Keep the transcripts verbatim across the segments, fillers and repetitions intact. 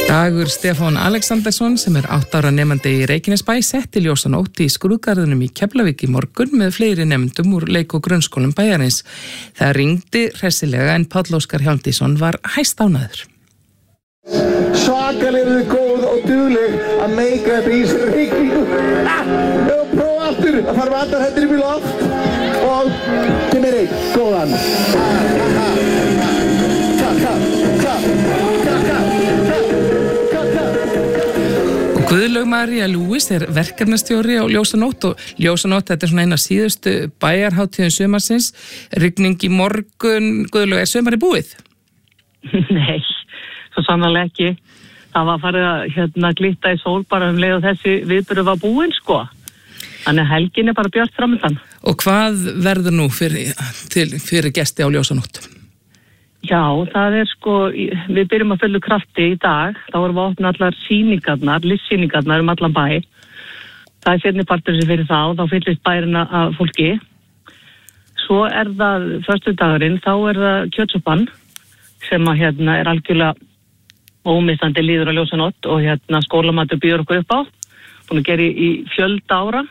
Dagur Stefán Alexandersson sem er átta ára nemandi í Reykjanesbæ setti ljósanótt í skrúðgarðinum í Keflavík í morgun með fleiri nemendum úr leik- og grunnskólum bæjarins. Það ringdi hressilega en Páll Óskar Hjálmtýsson var hæstánæður. Svakalega eru þið góð og dugleg að meika þetta í þessari rigningu. Og prófa aftur að fara með allar hendur upp í loft og til mér einn, góðan. Guðlaug María Lewis er verkefnastjóri á Ljósanótt og Ljósanótt, þetta er svona eina síðustu bæjarhátíðin sumarsins. Rigning í morgun, Guðlaug, er sumari búið? Nei, svo sannarlega ekki. Það var farið að hérna, glitta í sól bara um leið og þessi viðburður var búinn, sko. Þannig að helgin er bara björt framöndan. Og hvað verður nú fyrir, til, fyrir gesti á Ljósanótt? Já, það er sko, við byrjum að fullu krafti í dag. Þá erum við að opna allar sýningarnar, listsýningarnar um allan bæ. Það er sérni partur sem fyrir þá, þá fyllist bærin af fólki. Svo er það föstudagurinn, þá er það kjötsúpan sem að hérna er algjörlega ómissandi líður á Ljósanótt og hérna skólamatur býður okkur upp á. Búin að gera í fjölda ára.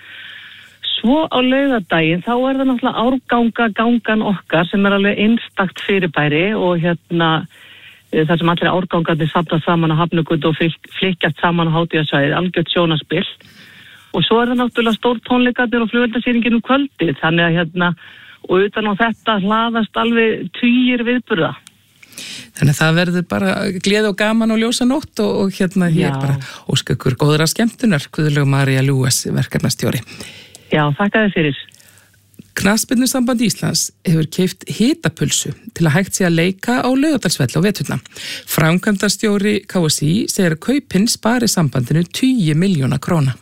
Svo á laugardaginn, þá er það náttúrulega árganga gangan okkar sem er alveg einstakt fyrirbæri og hérna þar sem allir árgangarnir safnast saman á Hafnargötu og flykkjast saman á hátíðarsvæðið, algjört sjónarspil. Og svo er það náttúrulega stór tónleikarnir og flugeldasýningin um kvöldið, þannig að hérna, og utan á þetta hlaðast alveg tugir viðburða. Þannig að það verður bara gleði og gaman á Ljósanótt og, og hérna hér bara óska ykkur góðra skemmtunar, Guðlaug María Lewis, verkefnastjóri. Já, þakka þér fyrir. Knattspyrnusamband Íslands hefur keypt hitapulsu til að hægt sé að leika á Laugardalsvelli á veturna. Framkvæmdastjóri K S í segir að kaupin spari sambandinu tugi milljóna króna.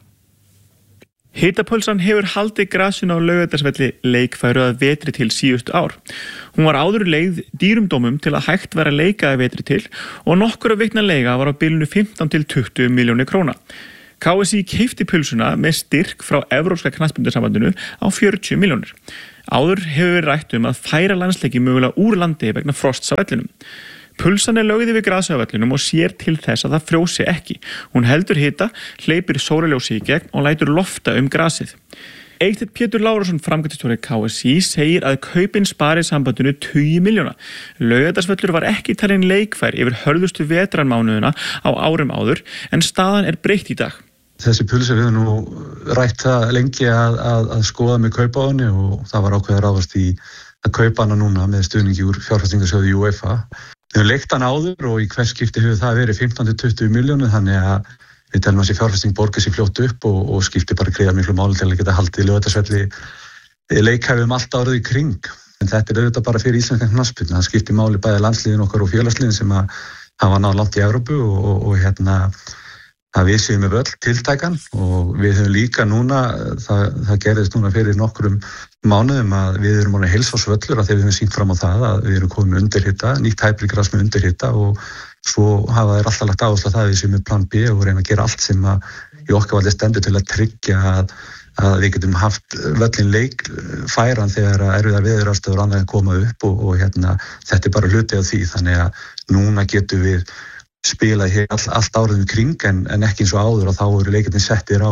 Hitapulsan hefur haldið grasinu á Laugardalsvelli leikfæru að vetri til síðustu ár. Hún var áður leigð dýrum dómum til að hægt vera að leika að vetri til og nokkur af vikna leiga var á bilinu fimmtán til tuttugu milljónir króna. K S í keypti pulsuna með styrk frá Evrópska knattspyrnusambandinu á fjörutíu milljónir. Áður hefur verið rætt um að færa landsleiki mögulega úr landi vegna frosts á vellinum. Pulsan er lögð yfir grasið á vellinum og sér til þess að það frjósi ekki. Hún heldur hita, hleypir sólarljósi í gegn og lætur lofta um grasið. Eysteinn Pétur Lárusson, framkvæmdastjóri K S í, segir að kaupin spari sambandinu tugi milljóna. Laugardalsvöllur var ekki talin leikfær yfir hörðustu vetrarmánuðina á árum áður en staðan er breytt í dag. Þessi pulsa við nú rætt það lengi að, að, að skoða með kaupa á henni og það var ákveðið að ráðast í að kaupa hana núna með stuðningi úr fjárfestingarsjóði UEFA. Við höfum leikt hana áður og í hvers skipti hefur það verið fimmtán til tuttugu milljónir þannig að við telum að þessi fjárfesting borgar sér fljótt upp og, og skipti bara greiða miklu máli til að geta haldið Laugardalsvelli leikhæfum allt árið í kring. En þetta er auðvitað bara fyrir íslenska knattspyrnu. Það skipti máli bæði landsliðin okkar og félagsliðin sem að hafa náð langt í Evrópu og, og, og hérna að við séum með völl tiltækan og við höfum líka núna, það, það gerðist núna fyrir nokkrum mánuðum að við erum alveg heilsársvöllur að þegar við höfum sýnt fram á það að við erum komið með undirhita, nýtt hæpligras með undirhita og svo hafa þeir alltaf lagt áherslu að það að við séum með plan B og reyna að gera allt sem að í okkar valli stendur til að tryggja að, að við getum haft völlin leik færan þegar erfiðar veðuraðstæður annað en koma upp og, og hérna, þetta er bara hluti af því þannig að núna getum við spila hér all, allt árið um kring en, en ekki eins og áður og þá eru leikirnir settir á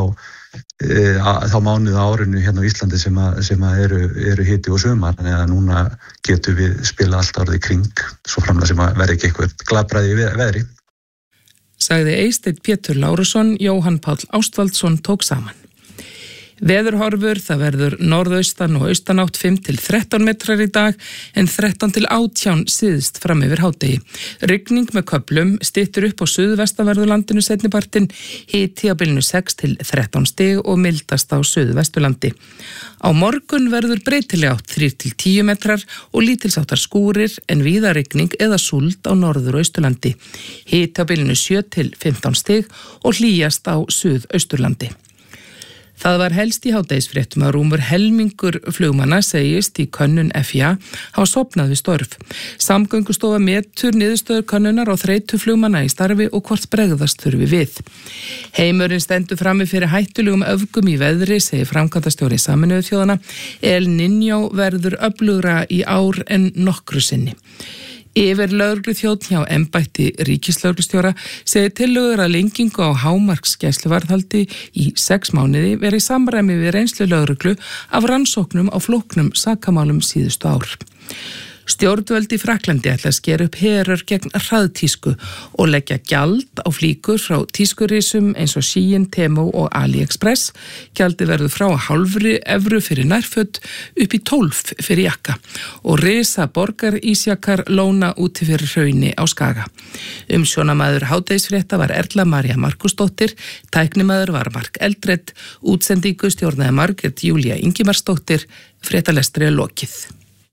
e, að, þá mánuð á árinu hérna á Íslandi sem, að, sem að eru, eru hiti og sumar þannig að núna getum við spila allt árið í kring svo framlega sem að verði ekki eitthvað glabræði í veðri. Sagði Eysteinn Pétur Lárusson, Jóhann Páll Ástvaldsson tók saman. Veðurhorfur, það verður norðaustan og austanátt fimm til þrettán metrar í dag en þrettán til átján síðst fram yfir hádegi. Rigning með köflum styttur upp á suðvestanverðu seinnipartinn, hiti á bilinu sex til þrettán stig og mildast á suðvesturlandi. Á morgun verður breytileg átt þrír til tíu metrar og lítilsháttar skúrir en víða rigning eða súld á norður- og austurlandi. Hiti á bilinu sjö til fimmtán stig og hlýjast á suðausturlandi. Það var helst í hádegisfréttum að rúmur helmingur flugmanna segist í könnun F I A hafa sofnað við störf. Samgöngustofa metur niðurstöður könnunar á þreytu flugmanna í starfi og hvort bregðast þurfi við. Heimurinn stendur frammi fyrir hættulegum öfgum í veðri, segir framkvæmdastjóri Sameinuðu þjóðanna. El Niño verður öflugra í ár en nokkru sinni. Yfir lögregluþjónn hjá embætti ríkislögreglustjóra segir tillögur að lengingu á hámarksgæsluvarðhaldi í sex mánuði verið í samræmi við reynslu lögreglu af rannsóknum á flóknum sakamálum síðustu ár. Stjórnvöld í Frakklandi ætla að skera upp herör gegn hraðtísku og leggja gjald á flíkur frá tískurisum eins og Shein, Temu og AliExpress. Gjaldi verður frá hálfri evru fyrir nærföt upp í tólf fyrir jakka og risa borgarísjakar lóna úti fyrir hrauni á Skaga. Umsjónamaður hádegisfrétta var Erla María Markusdóttir, tæknimaður var Mark Eldred, útsendingu stjórnaði Margrét Júlía Ingimarsdóttir, fréttalestri er lokið.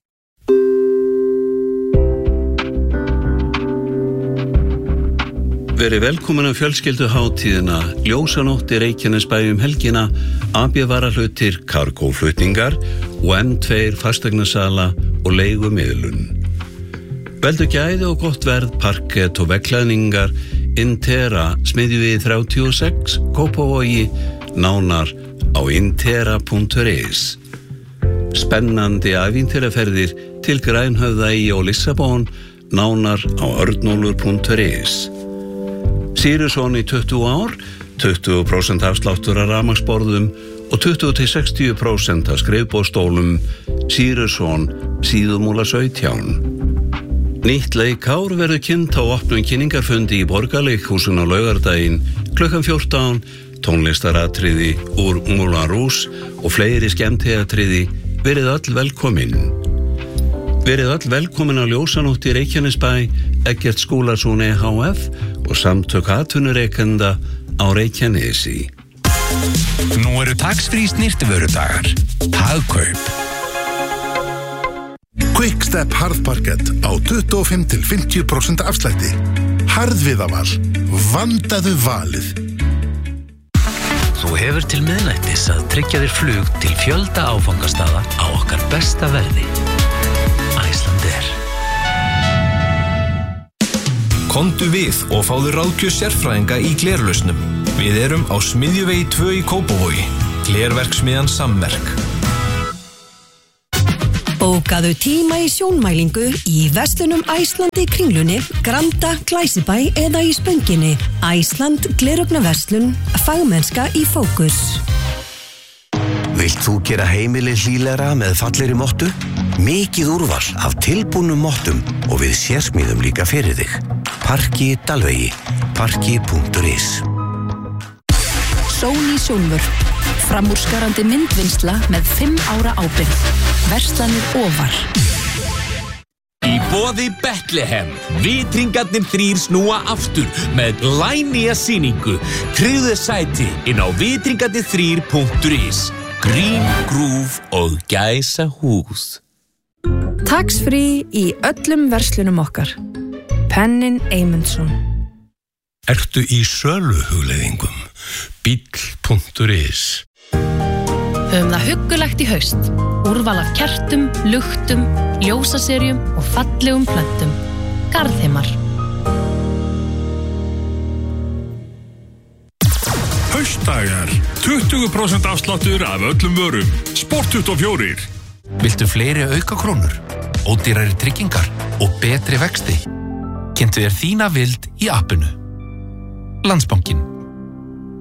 Verið velkomin að fjölskylduhátíðina, ljósanótt í Reykjanesbæ um helgina, A B varahlutir, kargóflutningar og M tvö fasteignasala og leigumiðlun. Veldu gæði og gott verð, parkett og veggklæðningar, Intera, smiðjuvegi þrjátíu og sex, Kópavogi, nánar á intera punktur is. Spennandi ævintýraferðir til Grænhöfðaey og Lissabon, nánar á örnólfur punktur is. Siriusson í tuttugu ár, tuttugu prósent afsláttur af rafmagnsborðum og tuttugu til sextíu prósent af skrifborðsstólum. Siriusson, Síðumúla sautján. Nýtt leikár verður kynnt á opnum kynningarfundi í Borgarleikhúsinu á laugardaginn klukkan fjórtán, tónlistaratriði úr Moulin Rouge og fleiri skemmtiatriði. Verið öll velkomin. Verið öll velkomin á ljósanótt í Reykjanesbæ, Eggert Skúlason E H F og samtök atvinnurekenda á Reykjanesi. Nú eru tax-free snyrtivörudagar. Hagkaup. Quickstep harðparkett á tuttugu og fimm til fimmtíu prósent afslætti. Harðviðaval. Vandaðu valið. Þú hefur til miðnættis að tryggja þér flug til fjölda áfangastaða á okkar besta verði. Icelandair. Komdu við og fáðu ráðgjöf sérfræðinga í glerlausnum. Við erum á Smiðjuvegi tvö í Kópavogi. Glerverksmiðjan Samverk. Bókaðu tíma í sjónmælingu í verslunum Iceland í Kringlunni, Granda, Glæsibæ eða í Spönginni. Iceland gleraugnverslun, fagmennska í fókus. Vilt þú gera heimilið hlýlegra með fallegri mottu? Mikið úrval af tilbúnum mottum og við sérsmíðum líka fyrir þig. Parki Dalvegi, parki punktur is. Sony sjónvörp. Framúrskarandi myndvinnsla með fimm ára ábyrgð. Verslanir ofar. Í boði Bethlehem, vitringarnir þrír snúa aftur með glænýja sýningu. Tryggðu sæti inn á vitringarnir þrír punktur is. Grín, grúf og gæsa hús. Tax-free í öllum verslunum okkar. Pennin Eymundsson. Ertu í söluhugleiðingum? Bíll punktur is. Höfum það huggulegt í haust. Úrval af kertum, luktum, ljósaserjum og fallegum plöntum. Garðheimar. Haustdagar. tuttugu prósent afsláttur af öllum vörum. Sport tuttugu og fjórir. Viltu fleiri aukakrónur, ódýrari tryggingar og betri vexti? Kynntu þér þína vild í appinu. Landsbankinn.